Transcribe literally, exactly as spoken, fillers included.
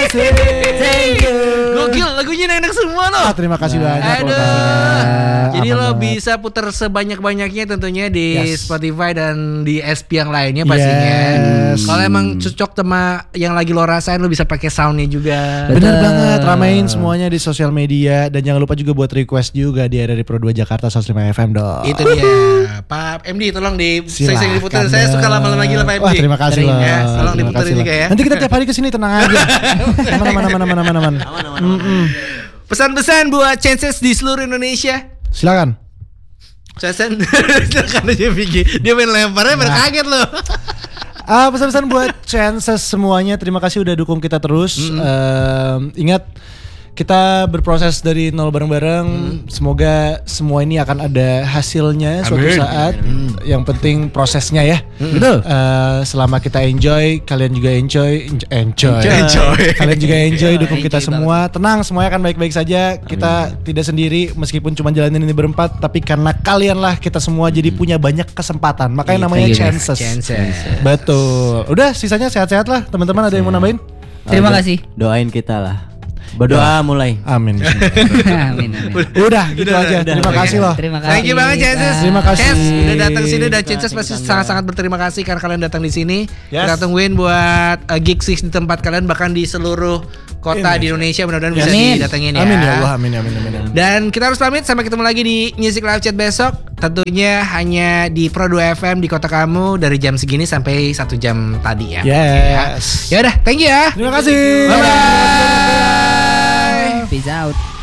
Asik. Thank you. Gokil, lagunya enak semua loh. Ah, terima kasih banyak. Aduh. Loh, Jadi aman lo banget. bisa putar sebanyak-banyaknya tentunya di Yes. Spotify dan di S P yang lainnya pastinya. Yes. Kalau emang cocok sama yang lagi lo rasain, lo bisa pakai soundnya juga. Bener banget, ramein semuanya di sosial media. Dan jangan lupa juga buat request juga di R R I Pro dua Jakarta seratus lima F M dong. Itu dia. Pak M D tolong di sering diputar. Saya suka lama-lama lagi lah Pak M D. Wah, terima kasih Terima loh. ya, tolong Terima diputerin kasih juga loh. ya. Nanti kita tiap hari kesini, tenang aja. Aman aman aman aman aman aman. Mm-mm. Pesan-pesan buat Chances di seluruh Indonesia. Silakan. Chances silakan aja Vicky. Dia main lemparnya Nah. berkaget loh. Ah, pesan-pesan buat Chances semuanya, terima kasih udah dukung kita terus. Em, ingat kita berproses dari nol bareng-bareng. Semoga semua ini akan ada hasilnya suatu Amin. saat. Yang penting prosesnya ya. Betul. Eh, selama kita enjoy, kalian juga enjoy, enjoy, enjoy. Enjoy. Kalian juga enjoy, dukung kita Enjoy semua. Tenang, semuanya akan baik-baik saja. Kita tidak sendiri, meskipun cuma jalanin ini berempat, tapi karena kalian lah kita semua jadi punya banyak kesempatan. Makanya namanya chances. Chances. Betul. Udah, sisanya sehat-sehat lah. Teman-teman ada yang mau nambahin? Terima kasih. Doain kita lah. Berdoa mulai. Amin. Amin, amin. Udah, gitu Udah, aja. udah, Terima udah. kasih loh. Terima kasih. Thank you banget Chances. Terima kasih. Chance udah datang sini dan Terima Chances kasih, pasti Kanda. sangat-sangat berterima kasih karena kalian datang di sini. Yes. Kita tungguin buat uh, gig six di tempat kalian bahkan di seluruh kota di Indonesia mudah-mudahan bisa Amin. didatengin ya. Amin ya Allah, amin amin amin. amin. Dan kita harus pamit sampai ketemu lagi di Music Live Chat besok. Tentunya hanya di Pro dua F M di kota kamu dari jam segini sampai satu jam tadi ya. Yes. Ya udah, thank you ya. Terima kasih. Bye bye. Peace out.